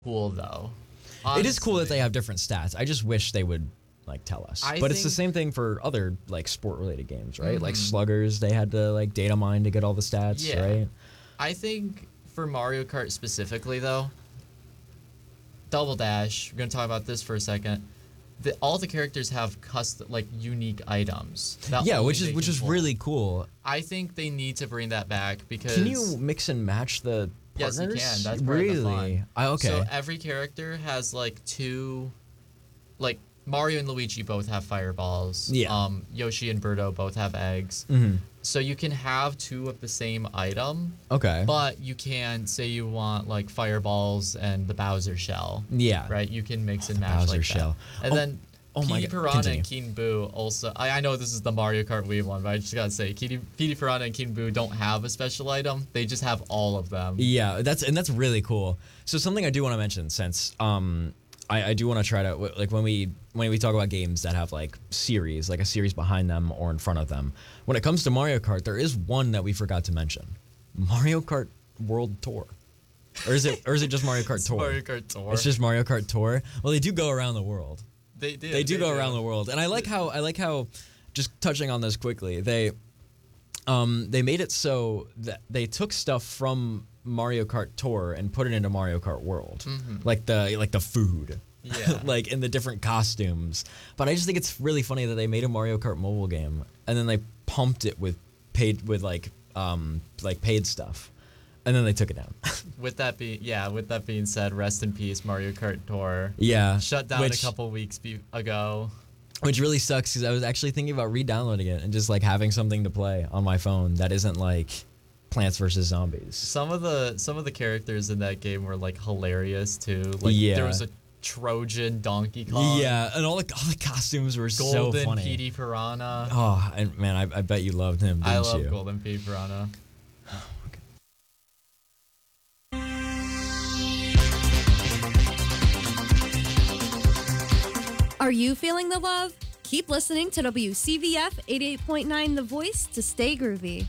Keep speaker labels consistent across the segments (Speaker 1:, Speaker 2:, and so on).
Speaker 1: cool though.
Speaker 2: It is cool that
Speaker 1: Honestly.
Speaker 2: they have different stats. I just wish they would like tell us.
Speaker 1: I
Speaker 2: But it's the
Speaker 1: think-
Speaker 2: same thing for other like sport related games, right? Like Sluggers, they had to like data mine to get all the stats,
Speaker 1: Yeah.
Speaker 2: right?
Speaker 1: I think for Mario Kart specifically though, Double Dash, we're gonna talk about this for a second. All the characters have custom like unique items. that
Speaker 2: Yeah,
Speaker 1: only
Speaker 2: which
Speaker 1: they
Speaker 2: is
Speaker 1: can pull.
Speaker 2: really cool.
Speaker 1: I think they need to bring that back because
Speaker 2: Can you mix and match the
Speaker 1: Yes, you
Speaker 2: partners?
Speaker 1: can. That's part of the
Speaker 2: really?
Speaker 1: fun.
Speaker 2: Okay.
Speaker 1: So every character has like two, like Mario and Luigi both have fireballs.
Speaker 2: Yeah.
Speaker 1: Yoshi and Birdo both have eggs.
Speaker 2: Mhm.
Speaker 1: So you can have two of the same item,
Speaker 2: Okay.
Speaker 1: but you can say you want like fireballs and the Bowser shell.
Speaker 2: Yeah.
Speaker 1: Right. You can mix and match
Speaker 2: Bowser
Speaker 1: like
Speaker 2: shell.
Speaker 1: that. And then
Speaker 2: oh my
Speaker 1: Petey
Speaker 2: God,
Speaker 1: Piranha
Speaker 2: continue.
Speaker 1: and Keen Boo also. I know this is the Mario Kart Wii one, but I just gotta say, Petey Piranha and Keen Boo don't have a special item. They just have all of them.
Speaker 2: Yeah, that's really cool. So something I do want to mention, since I do want to try to like when we talk about games that have like series, like a series behind them or in front of them. When it comes to Mario Kart, there is one that we forgot to mention: Mario Kart World Tour. Or is it just Mario Kart Tour?
Speaker 1: Mario Kart Tour.
Speaker 2: It's just Mario Kart Tour. Well, they do go around the world.
Speaker 1: They do.
Speaker 2: They do go around the world, and I like how just touching on this quickly, they made it so that they took stuff from Mario Kart Tour and put it into Mario Kart World, like the food,
Speaker 1: Yeah.
Speaker 2: like in the different costumes. But I just think it's really funny that they made a Mario Kart mobile game and then they pumped it with paid stuff, and then they took it down.
Speaker 1: With that being said, rest in peace, Mario Kart Tour.
Speaker 2: Yeah,
Speaker 1: Shut down a couple weeks ago.
Speaker 2: Which really sucks because I was actually thinking about re-downloading it and just like having something to play on my phone that isn't like Plants vs Zombies.
Speaker 1: Some of the characters in that game were like hilarious too. Like
Speaker 2: Yeah.
Speaker 1: there was a Trojan Donkey Kong.
Speaker 2: Yeah, and all the costumes were so
Speaker 1: Golden
Speaker 2: funny.
Speaker 1: Petey Piranha.
Speaker 2: Oh, and man, I bet you loved him, didn't
Speaker 1: I love
Speaker 2: you?
Speaker 1: Golden Petey Piranha.
Speaker 3: Are you feeling the love? Keep listening to WCVF 88.9 The Voice to stay groovy.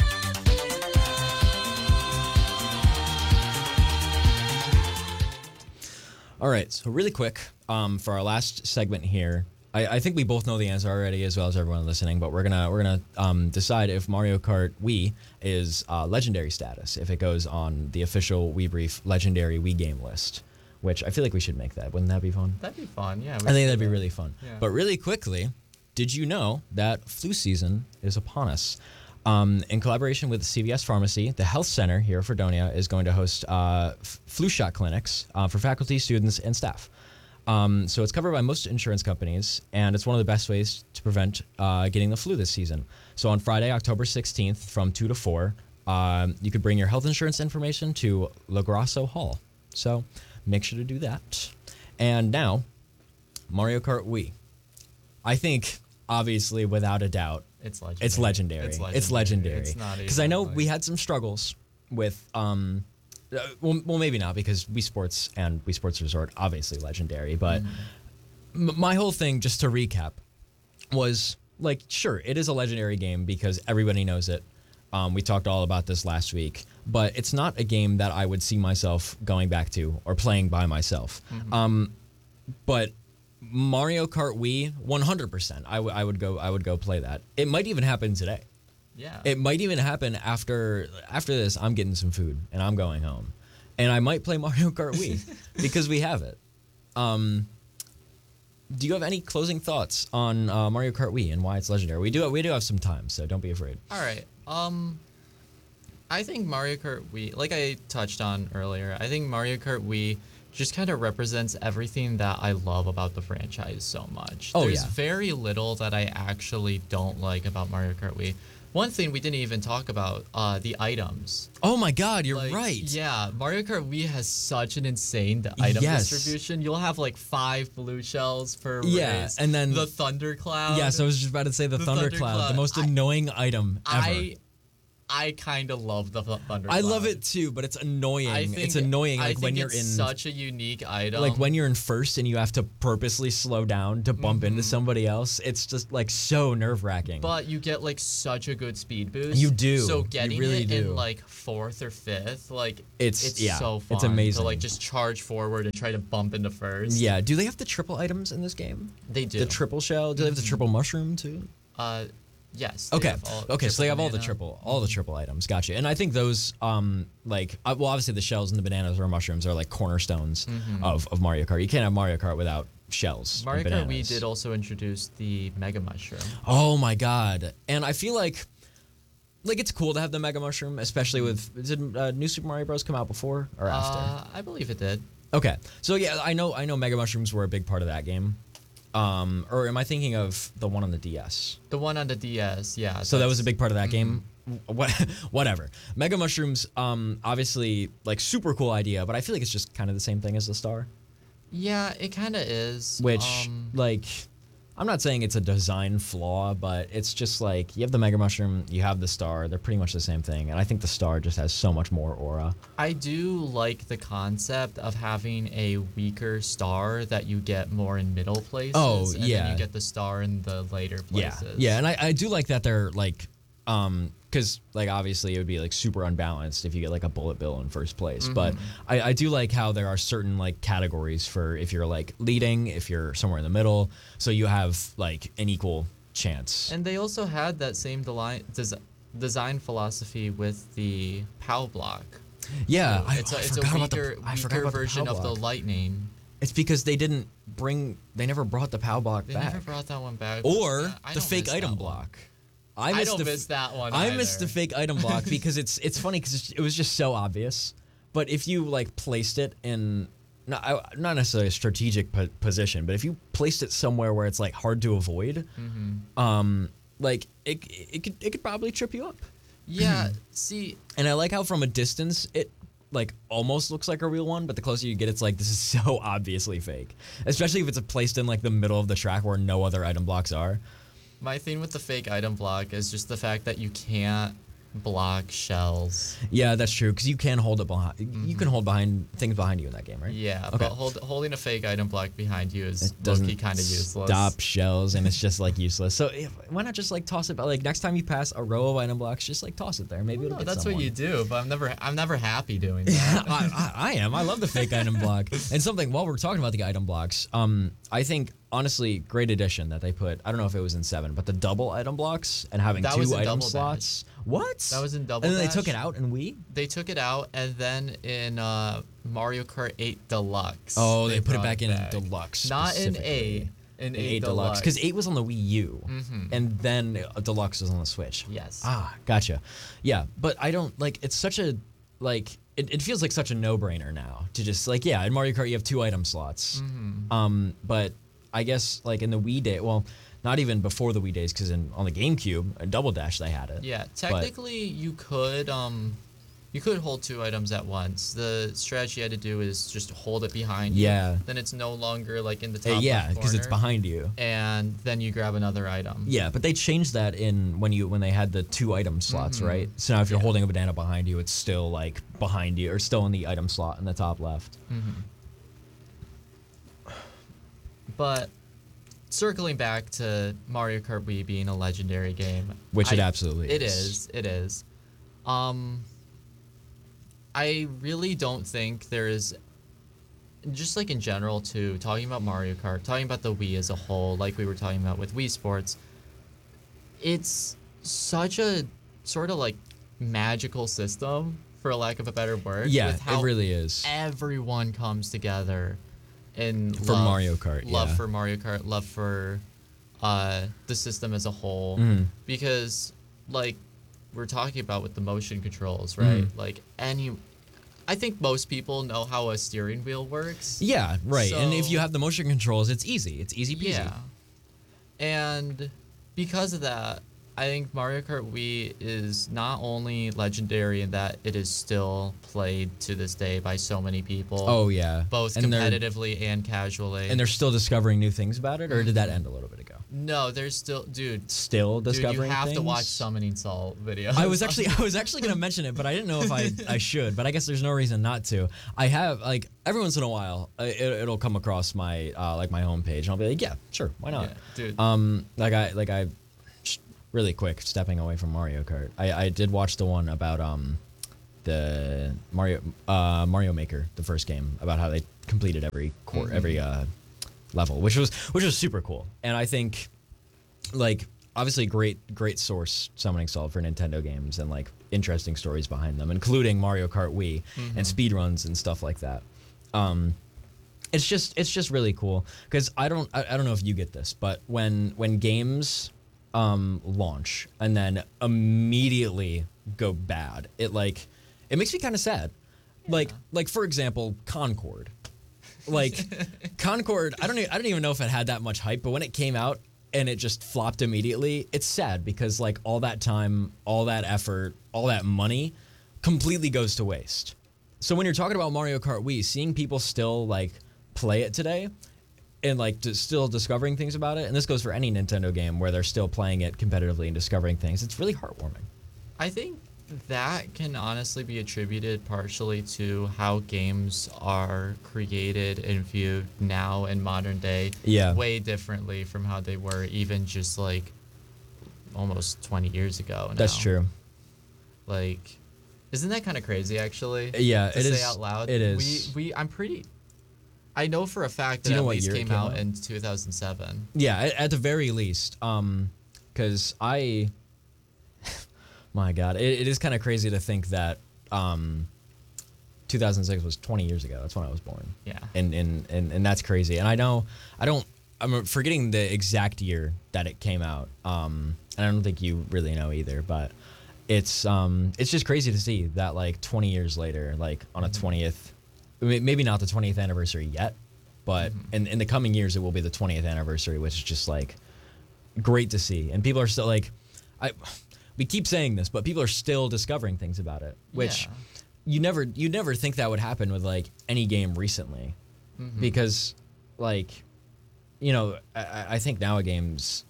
Speaker 2: All right, so really quick, for our last segment here, I think we both know the answer already, as well as everyone listening. But we're gonna decide if Mario Kart Wii is legendary status, if it goes on the official Wii Brief legendary Wii game list. Which I feel like we should make that. Wouldn't that be fun?
Speaker 1: That'd be fun. Yeah.
Speaker 2: I think that'd be really fun.
Speaker 1: Yeah.
Speaker 2: But really quickly, did you know that flu season is upon us? In collaboration with CVS Pharmacy, the health center here at Fredonia is going to host flu shot clinics for faculty, students, and staff. So it's covered by most insurance companies, and it's one of the best ways to prevent getting the flu this season. So on Friday, October 16th, from 2 to 4, you could bring your health insurance information to La Grasso Hall. So make sure to do that. And now, Mario Kart Wii. I think, obviously, without a doubt,
Speaker 1: It's legendary.
Speaker 2: it's legendary. It's legendary.
Speaker 1: It's not
Speaker 2: Because I
Speaker 1: even,
Speaker 2: know
Speaker 1: like-
Speaker 2: we had some struggles with, well, maybe not, because Wii Sports and Wii Sports Resort, obviously legendary. But my whole thing, just to recap, was like, sure, it is a legendary game because everybody knows it. We talked all about this last week, but it's not a game that I would see myself going back to or playing by myself. But Mario Kart Wii, 100%, I would go play that. It might even happen today.
Speaker 1: Yeah.
Speaker 2: It might even happen after this. I'm getting some food and I'm going home, and I might play Mario Kart Wii because we have it. Do you have any closing thoughts on Mario Kart Wii and why it's legendary? We do have some time, so don't be afraid.
Speaker 1: All right. I think Mario Kart Wii, like I touched on earlier, I think Mario Kart Wii just kind of represents everything that I love about the franchise so much.
Speaker 2: Oh,
Speaker 1: There's
Speaker 2: yeah.
Speaker 1: very little that I actually don't like about Mario Kart Wii. One thing we didn't even talk about, the items.
Speaker 2: Oh my God, you're
Speaker 1: Like,
Speaker 2: right.
Speaker 1: Yeah, Mario Kart Wii has such an insane item
Speaker 2: Yes.
Speaker 1: distribution. You'll have like 5 blue shells per
Speaker 2: Yeah,
Speaker 1: race.
Speaker 2: and then-
Speaker 1: the Thundercloud.
Speaker 2: Yes, I was just about to say the Thundercloud, the
Speaker 1: Thundercloud.
Speaker 2: most annoying item ever.
Speaker 1: I kind of love the Thundercloud.
Speaker 2: I love it too, but it's annoying.
Speaker 1: I think
Speaker 2: It's annoying,
Speaker 1: I
Speaker 2: like when
Speaker 1: think
Speaker 2: you're
Speaker 1: it's
Speaker 2: in
Speaker 1: such a unique item.
Speaker 2: like when you're in first and you have to purposely slow down to bump into somebody else. It's just like so nerve wracking.
Speaker 1: But you get like such a good speed boost.
Speaker 2: You do.
Speaker 1: So
Speaker 2: You
Speaker 1: getting
Speaker 2: really
Speaker 1: it
Speaker 2: do.
Speaker 1: in like fourth or fifth, like
Speaker 2: It's- yeah,
Speaker 1: so fun.
Speaker 2: it's amazing.
Speaker 1: To like just charge forward and try to bump into first.
Speaker 2: Yeah, do they have the triple items in this game?
Speaker 1: They do.
Speaker 2: The triple shell? Do they have the triple mushroom too?
Speaker 1: Yes. they
Speaker 2: Okay.
Speaker 1: have all
Speaker 2: Okay, so they have all the
Speaker 1: banana.
Speaker 2: triple items. Gotcha. And I think those like well obviously the shells and the bananas or mushrooms are like cornerstones of Mario Kart. You can't have Mario Kart without shells. and
Speaker 1: Mario Kart
Speaker 2: bananas.
Speaker 1: we did also introduce the Mega Mushroom.
Speaker 2: Oh my god. And I feel like it's cool to have the Mega Mushroom, especially with did New Super Mario Bros come out before or after?
Speaker 1: I believe it did.
Speaker 2: Okay. So yeah, I know Mega Mushrooms were a big part of that game. Or am I thinking of the one on the DS?
Speaker 1: The one on the DS, yeah.
Speaker 2: So that was a
Speaker 1: that's-
Speaker 2: big part of that game. Whatever. Mega Mushrooms, obviously, like super cool idea, but I feel like it's just kind of the same thing as the star.
Speaker 1: Yeah, it kind of is.
Speaker 2: Which, like, I'm not saying it's a design flaw, but it's just like you have the Mega Mushroom, you have the star. They're pretty much the same thing, and I think the star just has so much more aura.
Speaker 1: I do like the concept of having a weaker star that you get more in middle places.
Speaker 2: Oh,
Speaker 1: and
Speaker 2: yeah.
Speaker 1: then you get the star in the later places.
Speaker 2: Yeah, and I do like that they're like, because like obviously it would be like super unbalanced if you get like a bullet bill in first place. But I do like how there are certain like categories for if you're like leading, if you're somewhere in the middle, so you have like an equal chance.
Speaker 1: And they also had that same design philosophy with the POW block.
Speaker 2: Yeah,
Speaker 1: It's a
Speaker 2: forgot about
Speaker 1: weaker,
Speaker 2: I forgot
Speaker 1: weaker
Speaker 2: about
Speaker 1: version
Speaker 2: the POW
Speaker 1: of the
Speaker 2: block.
Speaker 1: lightning.
Speaker 2: It's because they never brought the POW block
Speaker 1: They
Speaker 2: back.
Speaker 1: never brought that one back.
Speaker 2: Or
Speaker 1: Yeah, I
Speaker 2: the
Speaker 1: don't
Speaker 2: fake
Speaker 1: miss
Speaker 2: item
Speaker 1: that
Speaker 2: block.
Speaker 1: one.
Speaker 2: I
Speaker 1: I
Speaker 2: missed
Speaker 1: don't
Speaker 2: the
Speaker 1: miss that one.
Speaker 2: I missed the
Speaker 1: either.
Speaker 2: fake item block because it's funny because it was just so obvious. But if you like placed it in not necessarily a strategic position, but if you placed it somewhere where it's like hard to avoid, like it could probably trip you up.
Speaker 1: Yeah, see,
Speaker 2: And I like how from a distance it like almost looks like a real one, but the closer you get, it's like this is so obviously fake. Especially if it's placed in like the middle of the track where no other item blocks are.
Speaker 1: my thing with the fake item block is just the fact that you can't block shells.
Speaker 2: Yeah, that's true because you can hold it behind. You can hold behind things behind you in that game, right?
Speaker 1: Yeah,
Speaker 2: Okay.
Speaker 1: but holding a fake item block behind you is
Speaker 2: It doesn't
Speaker 1: low-key kind of useless.
Speaker 2: stop shells, and it's just like useless. So why not just like toss it? Like next time you pass a row of item blocks, just like toss it there. Maybe it'll
Speaker 1: No,
Speaker 2: get
Speaker 1: that's
Speaker 2: someone.
Speaker 1: what you do, but I'm never happy doing that.
Speaker 2: I am. I love the fake item block. And something while we're talking about the item blocks, I think honestly, great addition that they put. I don't know if it was in 7, but the double item blocks and having
Speaker 1: That was
Speaker 2: 2
Speaker 1: in
Speaker 2: item
Speaker 1: Double
Speaker 2: slots. What?
Speaker 1: That was in Double
Speaker 2: And then they
Speaker 1: Dash.
Speaker 2: took it out in Wii.
Speaker 1: They took it out, and then in Mario Kart 8 Deluxe.
Speaker 2: Oh, they put it
Speaker 1: brought
Speaker 2: back in
Speaker 1: back.
Speaker 2: Deluxe.
Speaker 1: Not in
Speaker 2: specifically.
Speaker 1: 8. In 8
Speaker 2: Deluxe because 8 was on the Wii U, and then Deluxe was on the Switch.
Speaker 1: Yes.
Speaker 2: Ah, gotcha. Yeah, but I don't like. It's such a like. It feels like such a no-brainer now to just like in Mario Kart you have 2 item slots. But I guess like in the Wii day, well, not even before the Wii days because on the GameCube, Double Dash they had it.
Speaker 1: Yeah,
Speaker 2: But-
Speaker 1: technically you could hold 2 items at once. The strategy you had to do is just hold it behind you.
Speaker 2: Yeah.
Speaker 1: Then it's no longer like in the top
Speaker 2: yeah,
Speaker 1: left
Speaker 2: because it's
Speaker 1: corner,
Speaker 2: behind you.
Speaker 1: and then you grab another item.
Speaker 2: Yeah, but they changed that in when they had the 2 item slots, right? So now if you're holding a banana behind you, it's still like behind you or still in the item slot in the top left.
Speaker 1: But circling back to Mario Kart Wii being a legendary game,
Speaker 2: Which it absolutely
Speaker 1: It
Speaker 2: is.
Speaker 1: is. It is. I really don't think there is, just like in general too, talking about Mario Kart, talking about the Wii as a whole, like we were talking about with Wii Sports, it's such a sort of like magical system, for a lack of a better word.
Speaker 2: Yeah,
Speaker 1: with how
Speaker 2: it really is.
Speaker 1: everyone comes together in
Speaker 2: For
Speaker 1: love,
Speaker 2: Mario Kart,
Speaker 1: love
Speaker 2: yeah.
Speaker 1: for Mario Kart, love for the system as a whole,
Speaker 2: Mm-hmm.
Speaker 1: because like we're talking about with the motion controls, right?
Speaker 2: Mm-hmm.
Speaker 1: Like I think most people know how a steering wheel works.
Speaker 2: Yeah, right. And if
Speaker 1: So-
Speaker 2: you have the motion controls, it's easy. It's easy peasy.
Speaker 1: Yeah. And because of that, I think Mario Kart Wii is not only legendary in that it is still played to this day by so many people.
Speaker 2: Oh yeah,
Speaker 1: Both
Speaker 2: and
Speaker 1: competitively and casually.
Speaker 2: they're still discovering new things about it, or did that end a little bit ago?
Speaker 1: No, there's still, dude.
Speaker 2: Still discovering
Speaker 1: Dude, you have
Speaker 2: things?
Speaker 1: to watch Summoning Salt videos.
Speaker 2: I was actually gonna mention it, but I didn't know if I should. But I guess there's no reason not to. I have like every once in a while, it'll come across my like my homepage, and I'll be like, yeah, sure, why not?
Speaker 1: Yeah, dude.
Speaker 2: Like I, really quick, stepping away from Mario Kart. I did watch the one about the Mario Maker, the first game, about how they completed every level, which was super cool. And I think, like, obviously great source Summoning Salt for Nintendo games, and like interesting stories behind them, including Mario Kart Wii and speedruns and stuff like that. It's just really cool because I don't know if you get this, but when games launch and then immediately go bad, it makes me kind of sad. Like for example, Concord. Like Concord, I don't even know if it had that much hype, but when it came out and it just flopped immediately, it's sad because like all that time, all that effort, all that money completely goes to waste. So when you're talking about Mario Kart Wii, seeing people still like play it today and like still discovering things about it, and this goes for any Nintendo game where they're still playing it competitively and discovering things, it's really heartwarming.
Speaker 1: I think that can honestly be attributed partially to how games are created and viewed now in modern day.
Speaker 2: Yeah.
Speaker 1: Way differently from how they were even just like almost 20 years ago now.
Speaker 2: That's true.
Speaker 1: Like, isn't that kind of crazy actually?
Speaker 2: Yeah,
Speaker 1: to
Speaker 2: it
Speaker 1: say
Speaker 2: is.
Speaker 1: out loud.
Speaker 2: It is.
Speaker 1: I know for a fact
Speaker 2: Do
Speaker 1: that
Speaker 2: you know
Speaker 1: at
Speaker 2: what
Speaker 1: least
Speaker 2: year it
Speaker 1: came
Speaker 2: came
Speaker 1: out
Speaker 2: out?
Speaker 1: in 2007.
Speaker 2: Yeah, at the very least. Because my God, it is kind of crazy to think that 2006 was 20 years ago. That's when I was born.
Speaker 1: Yeah.
Speaker 2: And that's crazy. And I'm forgetting the exact year that it came out. And I don't think you really know either, but it's just crazy to see that like 20 years later, like on a 20th, maybe not the 20th anniversary yet, but in the coming years it will be the 20th anniversary, which is just like great to see. And people are still like, we keep saying this, but people are still discovering things about it, which you never think that would happen with like any game recently, because like, you know, I think nowadays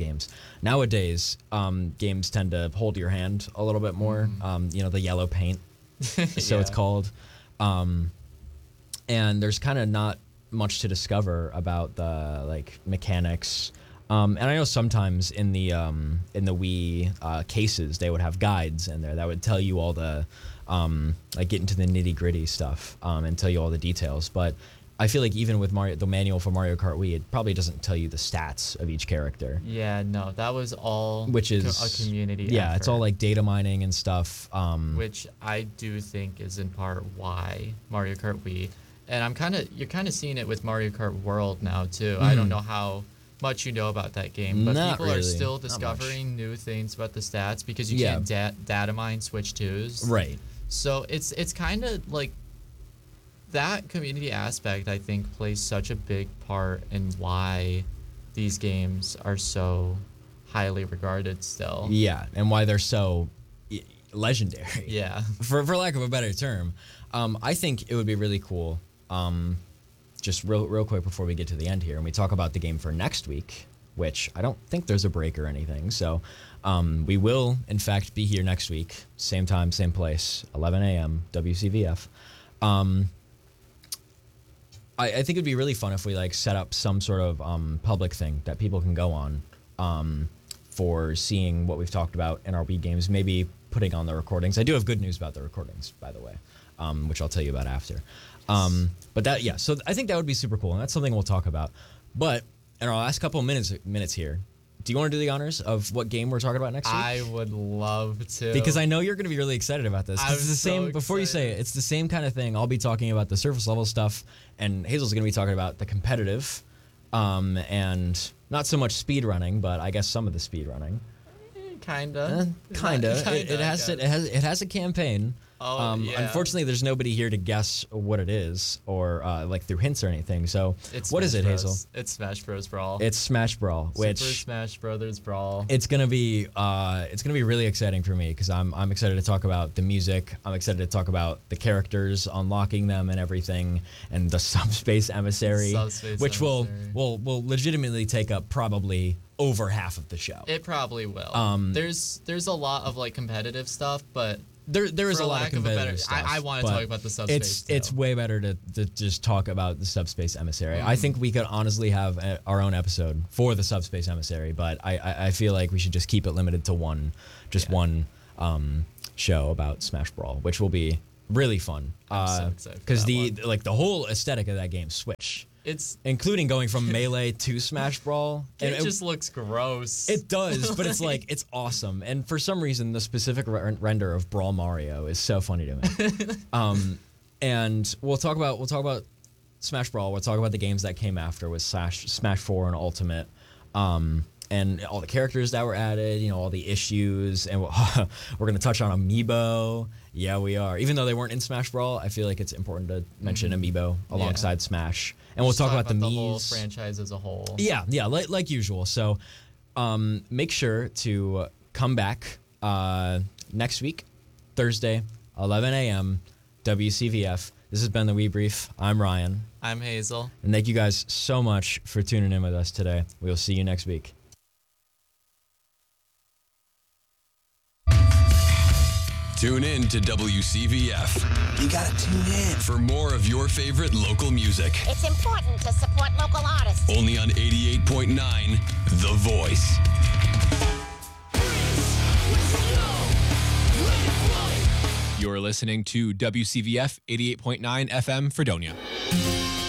Speaker 2: games tend to hold your hand a little bit more. You know, the yellow paint, so it's called. And there's kind of not much to discover about the like mechanics. And I know sometimes in the Wii cases they would have guides in there that would tell you all the like get into the nitty gritty stuff and tell you all the details. But I feel like even with the manual for Mario Kart Wii, it probably doesn't tell you the stats of each character.
Speaker 1: Yeah, no, that was all
Speaker 2: Which is
Speaker 1: a community
Speaker 2: Yeah, it's
Speaker 1: effort,
Speaker 2: all like data mining and stuff.
Speaker 1: which I do think is in part why Mario Kart Wii, and you're kind of seeing it with Mario Kart World now too. I don't know how much you know about that game, but
Speaker 2: Not
Speaker 1: people are
Speaker 2: really.
Speaker 1: still
Speaker 2: Not much.
Speaker 1: discovering new things about the stats because you
Speaker 2: Yeah.
Speaker 1: can't data mine Switch 2s.
Speaker 2: Right.
Speaker 1: So it's kind of like that community aspect, I think, plays such a big part in why these games are so highly regarded still.
Speaker 2: Yeah, and why they're so legendary.
Speaker 1: Yeah.
Speaker 2: For lack of a better term. I think it would be really cool, just real quick before we get to the end here, and we talk about the game for next week, which I don't think there's a break or anything. So we will, in fact, be here next week. Same time, same place, 11 a.m., WCVF. I think it'd be really fun if we like set up some sort of public thing that people can go on for seeing what we've talked about in our Wii games, maybe putting on the recordings. I do have good news about the recordings, by the way, which I'll tell you about after. But that, yeah, so I think that would be super cool, and that's something we'll talk about. But in our last couple of minutes here, do you want to do the honors of what game we're talking about next week?
Speaker 1: I would love to.
Speaker 2: Because I know you're going to be really excited about this. 'Cause
Speaker 1: I'm
Speaker 2: it's the same.
Speaker 1: so
Speaker 2: Before you say it, it's the same kind of thing. I'll be talking about the surface level stuff, and Hazel's going to be talking about the competitive, and not so much speed running, but I guess some of the speed running.
Speaker 1: Kinda.
Speaker 2: Kinda. It has a campaign.
Speaker 1: Oh, yeah.
Speaker 2: Unfortunately, there's nobody here to guess what it is or like through hints or anything. So,
Speaker 1: It's
Speaker 2: what is
Speaker 1: Smash
Speaker 2: it,
Speaker 1: Bros.
Speaker 2: Hazel?
Speaker 1: It's Smash Bros. Brawl.
Speaker 2: It's Smash Brawl, which
Speaker 1: Super Smash Brothers Brawl.
Speaker 2: it's gonna be really exciting for me because I'm excited to talk about the music. I'm excited to talk about the characters, unlocking them, and everything, and the Subspace Emissary,
Speaker 1: Subspace
Speaker 2: which
Speaker 1: Emissary.
Speaker 2: will legitimately take up probably over half of the show.
Speaker 1: It probably will. There's a lot of like competitive stuff, but
Speaker 2: There is
Speaker 1: for
Speaker 2: a lot of
Speaker 1: lack of a
Speaker 2: competitive
Speaker 1: better,
Speaker 2: stuff.
Speaker 1: I want to
Speaker 2: but
Speaker 1: talk about the Subspace.
Speaker 2: It's
Speaker 1: too.
Speaker 2: way better to just talk about the Subspace Emissary. I think we could honestly have our own episode for the Subspace Emissary, but I feel like we should just keep it limited to one show about Smash Brawl, which will be really fun.
Speaker 1: I'm so excited for
Speaker 2: Because
Speaker 1: that
Speaker 2: the whole aesthetic of that game switch,
Speaker 1: It's
Speaker 2: including going from Melee to Smash Brawl.
Speaker 1: it just looks gross.
Speaker 2: It does, but it's like it's awesome. And for some reason, the specific render of Brawl Mario is so funny to me. And we'll talk about Smash Brawl. We'll talk about the games that came after with Smash 4 and Ultimate, and all the characters that were added. You know, all the issues, and we're gonna touch on Amiibo. Yeah, we are. Even though they weren't in Smash Brawl, I feel like it's important to mention Amiibo alongside Smash. And we'll
Speaker 1: Just
Speaker 2: talk about the
Speaker 1: whole
Speaker 2: Miis.
Speaker 1: franchise as a whole.
Speaker 2: Yeah, like usual. So make sure to come back next week, Thursday, 11 a.m., WCVF. This has been the Wii Brief. I'm Ryan.
Speaker 1: I'm Hazel.
Speaker 2: And thank you guys so much for tuning in with us today. We'll see you next week.
Speaker 4: Tune in to WCVF
Speaker 5: You gotta tune in.
Speaker 4: for more of your favorite local music.
Speaker 6: It's important to support local artists.
Speaker 4: Only on 88.9 The Voice.
Speaker 7: You're listening to WCVF 88.9 FM Fredonia.